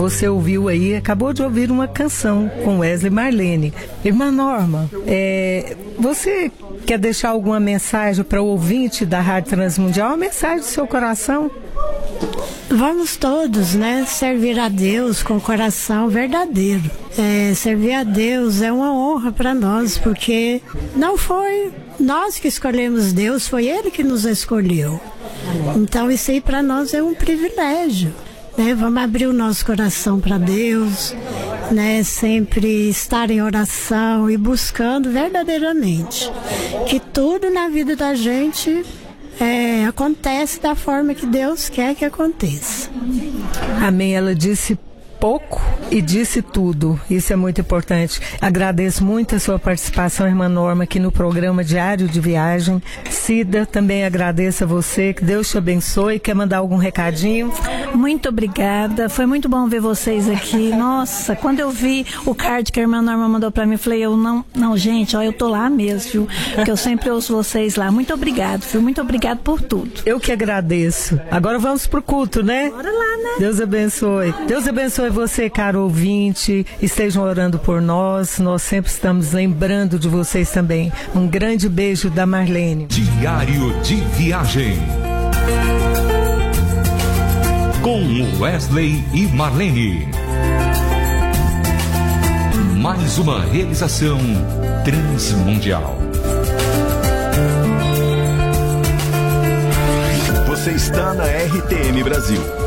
Você ouviu aí, acabou de ouvir uma canção com Wesley e Marlene. Irmã Norma, você quer deixar alguma mensagem para o ouvinte da Rádio Transmundial? Uma mensagem do seu coração? Vamos todos, servir a Deus com o coração verdadeiro. Servir a Deus é uma honra para nós, porque não foi nós que escolhemos Deus, foi Ele que nos escolheu. Então isso aí para nós é um privilégio. Vamos abrir o nosso coração para Deus, sempre estar em oração e buscando verdadeiramente que tudo na vida da gente acontece da forma que Deus quer que aconteça. Amém. Ela disse pouco e disse tudo. Isso é muito importante. Agradeço muito a sua participação, irmã Norma, aqui no programa Diário de Viagem. Cida, também agradeço a você. Que Deus te abençoe. Quer mandar algum recadinho? Muito obrigada. Foi muito bom ver vocês aqui. Nossa, quando eu vi o card que a irmã Norma mandou pra mim, eu falei, não, gente, eu tô lá mesmo, viu? Porque eu sempre ouço vocês lá. Muito obrigado, viu? Muito obrigado por tudo. Eu que agradeço. Agora vamos pro culto, né? Bora lá, né? Deus abençoe. Deus abençoe você, caro ouvinte. Estejam orando por nós. Nós sempre estamos lembrando de vocês também. Um grande beijo da Marlene. Diário de Viagem com Wesley e Marlene. Mais uma realização Transmundial. Você está na RTM Brasil.